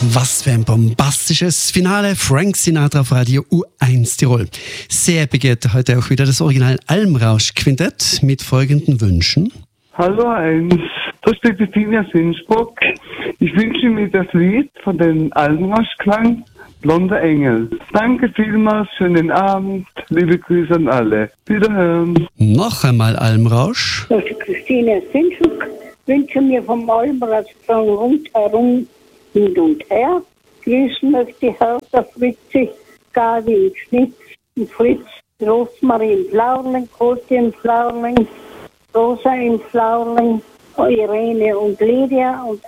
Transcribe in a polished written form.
Was für ein bombastisches Finale. Frank Sinatra auf Radio U1 Tirol. Sehr begehrt heute auch wieder das Original Almrausch-Quintett mit folgenden Wünschen. Hallo eins, da steht die Tina aus Innsbruck. Ich wünsche mir das Lied von den Almrausch-Klang, Blonder Engel. Danke vielmals, schönen Abend, liebe Grüße an alle. Wiederhören. Noch einmal Almrausch. Das ist Christine aus Innsbruck. Wünsche mir vom Almrausch rundherum hin und her. Grüßen möchte ich Hertha Fritzi, Gabi in Schnitz, und Fritz, Rosmarie in Flaurling, Koti in Flaurling, Rosa in Flaurling, Irene und Lydia und